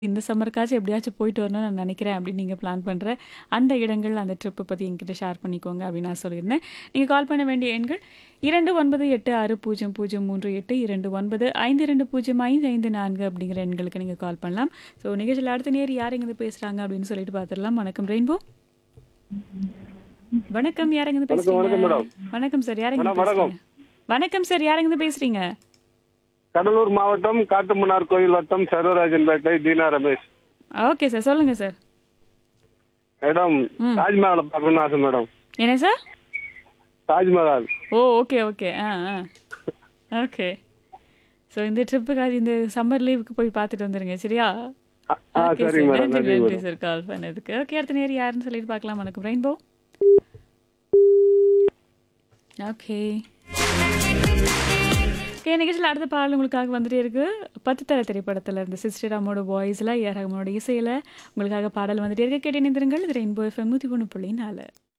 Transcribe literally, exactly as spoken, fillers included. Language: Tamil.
இந்த சம்மருக்காச்சும் எப்படியாச்சும் போயிட்டு வரணும்னு நான் நினைக்கிறேன் அப்படின்னு நீங்க பிளான் பண்ற அந்த இடங்கள், அந்த ட்ரிப்ப பத்தி என்கிட்ட ஷேர் பண்ணிக்கோங்க அப்படின்னு நான் சொல்லியிருந்தேன். நீங்க கால் பண்ண வேண்டிய எண்கள் இரண்டு ஒன்பது எட்டு ஆறு பூஜ்ஜியம் பூஜ்ஜியம் மூன்று எட்டு, இரண்டு ஒன்பது ஐந்து இரண்டு பூஜ்ஜியம் ஐந்து ஐந்து நான்கு அப்படிங்கிற எண்களுக்கு நீங்க கால் பண்ணலாம். ஸோ நிகழ்ச்சியில் அடுத்த நேர் யார் எங்கேருந்து பேசுறாங்க அப்படின்னு சொல்லிட்டு பார்த்துடலாம். வணக்கம் ரெயின்போ. வணக்கம், யார் எங்கேருந்து வணக்கம் பேசுறீங்க? வணக்கம் மேடம். வணக்கம் சார், யார் மேடம் எங்கேருந்து வணக்கம். பேசுறீங்க? வணக்கம் சார், யார் எங்கேருந்து பேசுறீங்க? கடலூர் மாவட்டம் காட்டுமன்னார் கோயில் வட்டம் சர்வராஜன்பேட்டை தீனா ரமேஷ். ஓகே சார், சொல்லுங்க சார். மேடம் ம். தாஜ்மஹாலை பார்க்கணும்னு ஆசை மேடம். என்ன சார்? தாஜ்மஹால். ஓ, ஓகே ஓகே. ஆ ஆ ஓகே. ஸோ இந்த ட்ரிப்புக்காக இந்த சம்மர் லீவுக்கு போய் பார்த்துட்டு வந்துருங்க, சரியா? ஆ ஆ, ஓகே சரிங்க சார், மேடம், நன்றி நன்றி நன்றி மேடம். சார் கால் பண்ணதுக்கு. ஓகே, அடுத்த நேர் யாருன்னு சொல்லிட்டு பார்க்கலாம். வணக்கம் ரெயின்போ. ஓகே ஓகே, நிகழ்ச்சியில் அடுத்த பாடல் உங்களுக்காக வந்துட்டே இருக்கு. பத்து தர திரைப்படத்தில் இருந்து சிஸ்டர் அம்மோட வாய்ஸில் ஏ ரஹ்மானோட இசையில் உங்களுக்காக பாடல் வந்துட்டே இருக்கு. கேட்டு நிந்திருங்கள். இது ரெயின்போ எஃப்எம் நூற்றி ஒன்று புள்ளி நாலு.